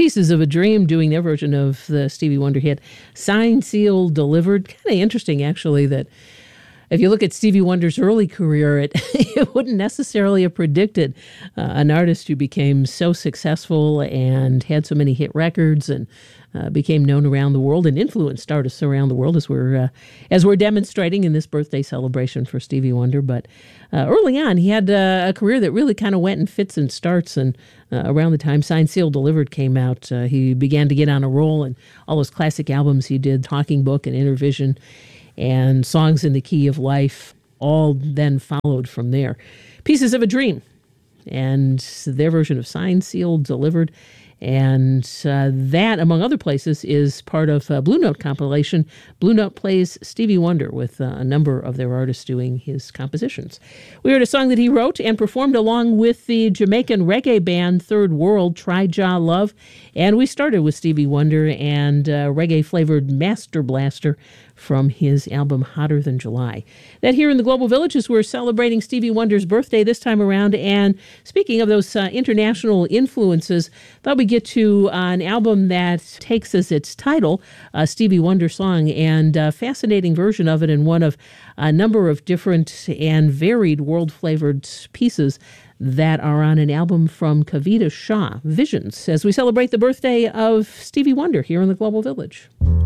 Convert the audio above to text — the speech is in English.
Pieces of a Dream doing their version of the Stevie Wonder hit Signed, Sealed, Delivered. Kind of interesting, actually, that if you look at Stevie Wonder's early career, it wouldn't necessarily have predicted an artist who became so successful and had so many hit records and became known around the world and influenced artists around the world, as we're demonstrating in this birthday celebration for Stevie Wonder. But early on, he had a career that really kind of went in fits and starts. And around the time Signed, Sealed, Delivered came out, he began to get on a roll, and all those classic albums he did, Talking Book and Intervision, and Songs in the Key of Life, all then followed from there. Pieces of a Dream and their version of Signed, Sealed, Delivered. And that, among other places, is part of a Blue Note compilation. Blue Note plays Stevie Wonder with a number of their artists doing his compositions. We heard a song that he wrote and performed along with the Jamaican reggae band Third World, Try Jah Love. And we started with Stevie Wonder and reggae-flavored Master Blaster from his album Hotter Than July. That here in the Global Village is we're celebrating Stevie Wonder's birthday this time around. And speaking of those international influences, thought we'd get to an album that takes as its title a Stevie Wonder song, and a fascinating version of it, and one of a number of different and varied world-flavored pieces that are on an album from Kavita Shah, Visions, as we celebrate the birthday of Stevie Wonder here in the Global Village.